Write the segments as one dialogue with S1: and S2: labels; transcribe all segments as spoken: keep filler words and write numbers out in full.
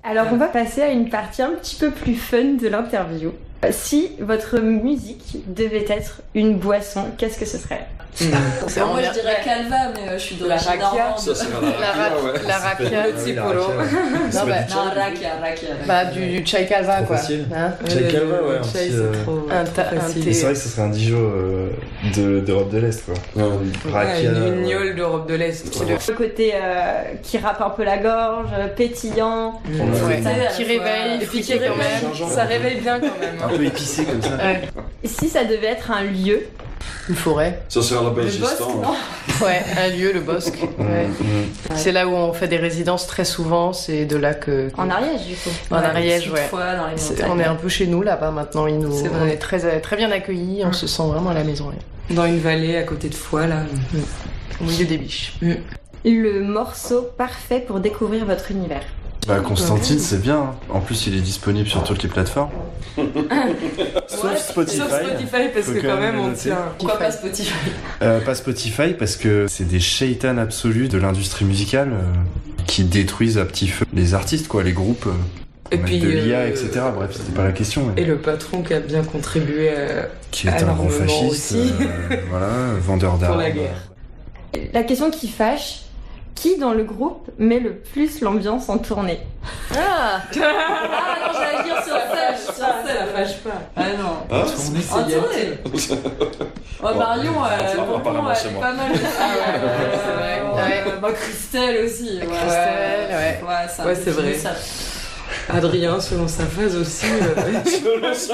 S1: Alors on va passer à une partie un petit peu plus fun de l'interview. Si votre musique devait être une boisson, qu'est-ce que ce serait?
S2: Mmh. Bon, moi je dirais Calva, mais euh, je suis de la
S3: rakia.
S2: Ça,
S3: c'est la rakia, ouais. La rakia,
S4: le Tipolo.
S2: Non, bah, non, rakia, rakia.
S3: Bah, du, du chai calva, quoi.
S4: Hein chai calva, ouais.
S3: Le chai, c'est trop
S4: un facile. C'est vrai que ce serait un Dijon euh, de, d'Europe de l'Est, quoi.
S3: Ouais, rakia. Une guignole d'Europe de l'Est.
S1: C'est le côté euh, qui râpe un peu la gorge, pétillant.
S3: Mmh. Ouais. Ouais. Qui réveille, et puis qui réveille, ça réveille bien quand même.
S4: Un peu épicé comme ça.
S1: Ouais. Si ça devait être un lieu,
S3: une forêt.
S5: Ça serait la Belgistan.
S3: Ouais, un lieu, le Bosque. Ouais. Mmh. C'est là où on fait des résidences très souvent. C'est de là que.
S1: En Ariège, du coup.
S3: En ouais, Ariège, ouais.
S2: Fois dans les
S3: c'est, on est un peu chez nous là-bas maintenant. Ils nous, on est très, très bien accueillis. Mmh. On se sent vraiment à la maison. Ouais.
S6: Dans une vallée à côté de Foix, là.
S3: Mmh. Au milieu des biches.
S6: Mmh.
S1: Le morceau parfait pour découvrir votre univers.
S4: Bah Constantine c'est bien, en plus il est disponible sur toutes les plateformes. Sauf
S6: ouais,
S4: Spotify.
S6: Sauf Spotify parce que quand même on tient.
S2: Pourquoi pas Spotify?
S4: euh, Pas Spotify parce que c'est des shaitans absolus de l'industrie musicale euh, qui détruisent à petit feu les artistes quoi, les groupes. Euh,
S6: et puis
S4: de l'I A,
S6: euh,
S4: et cetera. Bref, c'était pas la question. Mais...
S6: Et le patron qui a bien contribué à.
S4: Qui est un gros fasciste, euh, voilà, vendeur d'armes.
S6: Pour la guerre.
S1: La question qui fâche. Qui dans le groupe met le plus l'ambiance en tournée?
S2: Ah Ah non, j'allais dire sur scène, sur scène,
S6: ça fâche pas.
S2: Ah non.
S5: Ah,
S6: tournée,
S2: c'est en tournée. Oh, Marion, elle est pas mal.
S3: C'est vrai.
S2: Bah, Christelle aussi.
S3: Christelle, ouais.
S2: Ouais,
S6: c'est vrai. Adrien, selon sa phase aussi.
S5: Selon sa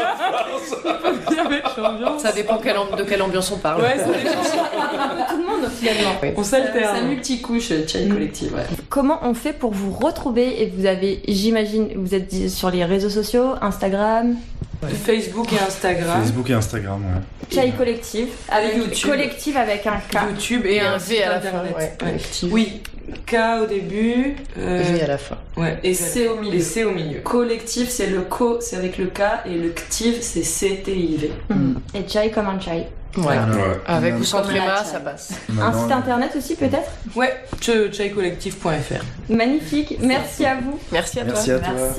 S5: phase.
S3: Ça dépend quelle amb- de quelle ambiance on parle.
S6: Ouais, ça dépend.
S1: Tout le monde finalement.
S6: Oui. On s'alterne.
S2: C'est multicouche, Chai Collective. Ouais.
S1: Comment on fait pour vous retrouver? Et vous avez, j'imagine, vous êtes sur les réseaux sociaux, Instagram,
S6: ouais. Facebook et Instagram.
S4: Facebook et Instagram, ouais.
S1: Chai Collective, avec
S6: YouTube.
S1: Collective avec un K.
S6: YouTube et, et un V à la fin. Ouais. Ouais. Oui. K au début,
S3: euh... V à la fin.
S6: Ouais.
S2: Et C au milieu.
S6: Et C au milieu.
S2: Collectif, c'est le co, c'est avec le K, et le ctive, c'est C T I V.
S1: Mmh. Et chai comme un chai.
S3: Voilà.
S4: Ouais.
S3: Avec ou sans tréma, ça passe.
S1: Un site internet aussi peut-être?
S6: Ouais, chai collective point f r.
S1: Magnifique, merci à vous.
S3: Merci à toi.
S4: Merci à toi.
S2: Merci.